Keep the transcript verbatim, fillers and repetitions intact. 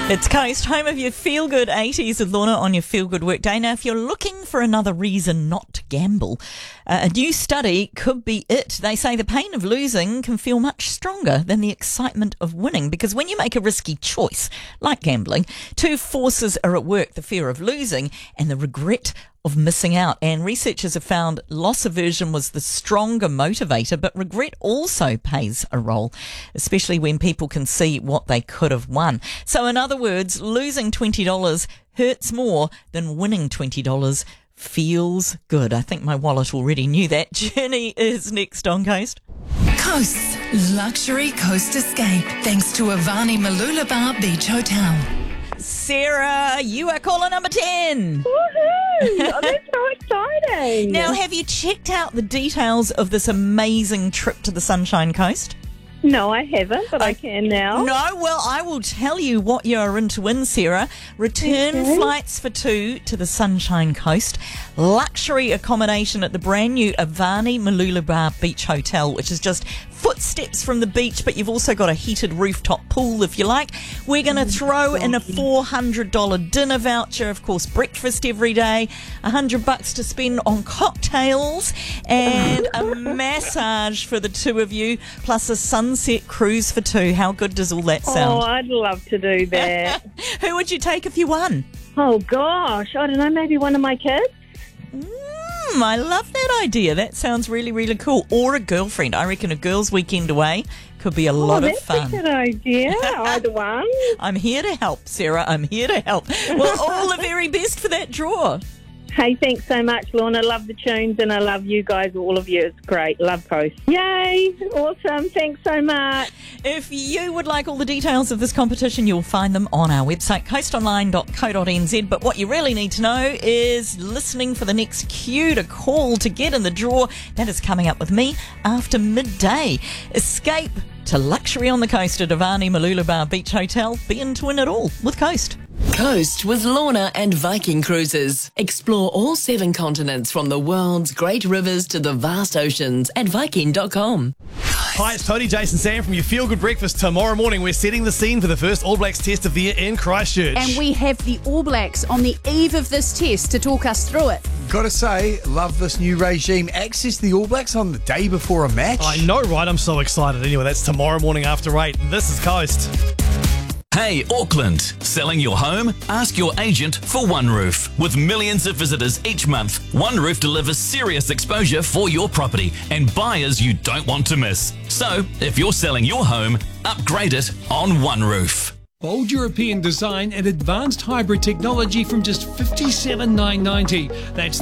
It's Coast, home of your feel-good eighties with Lorna on your feel-good workday. Now, if you're looking for another reason not to gamble, uh, a new study could be it. They say the pain of losing can feel much stronger than the excitement of winning, because when you make a risky choice, like gambling, two forces are at work: the fear of losing and the regret of missing out. And researchers have found loss aversion was the stronger motivator, but regret also plays a role, especially when people can see what they could have won. So in other words, losing twenty dollars hurts more than winning twenty dollars feels good. I think my wallet already knew that. Journey is next on Coast. Coast's luxury coast escape, thanks to Avani Mooloolaba Beach Hotel. Sarah, you are caller number ten. Woohoo! Oh, that's so exciting. Now, have you checked out the details of this amazing trip to the Sunshine Coast? No, I haven't, but I, I can now. No, well, I will tell you what you're in to win, Sarah. Return Okay. flights for two to the Sunshine Coast, luxury accommodation at the brand new Avani Mooloolaba Beach Hotel, which is just footsteps from the beach, but you've also got a heated rooftop pool if you like. We're going to throw in a four hundred dollars dinner voucher, of course, breakfast every day, one hundred bucks to spend on cocktails, and a massage for the two of you, plus a sunset cruise for two. How good does all that Oh, sound? I'd love to do that. Who would you take if you won? Oh, gosh. I don't know, maybe one of my kids? Mm, I love that idea. That sounds really, really cool. Or a girlfriend. I reckon a girls' weekend away could be a lot oh, of fun. that's a good idea. Either one. I'm here to help, Sarah. I'm here to help. Well, all the very best for that draw. Hey, thanks so much, Lorna. Love the tunes and I love you guys, all of you. It's great. Love Coast. Yay. Awesome. Thanks so much. If you would like all the details of this competition, you'll find them on our website, coast online dot co dot n z. But what you really need to know is listening for the next cue to call to get in the draw. That is coming up with me after midday. Escape to luxury on the coast at Avani Mooloolaba Beach Hotel. Be in to win it all with Coast. Coast with Lorna and Viking Cruises. Explore all seven continents, from the world's great rivers to the vast oceans, at viking dot com. Hi, it's Tony, Jason, Sam from your Feel Good Breakfast. Tomorrow morning, we're setting the scene for the first All Blacks test of the year in Christchurch. And we have the All Blacks on the eve of this test to talk us through it. Gotta say, love this new regime. Access the All Blacks on the day before a match. I know, right? I'm so excited. Anyway, that's tomorrow morning after eight. This is Coast. Hey, Auckland. Selling your home? Ask your agent for One Roof. With millions of visitors each month, One Roof delivers serious exposure for your property and buyers you don't want to miss. So, if you're selling your home, upgrade it on One Roof. Bold European design and advanced hybrid technology from just fifty-seven thousand nine hundred ninety. That's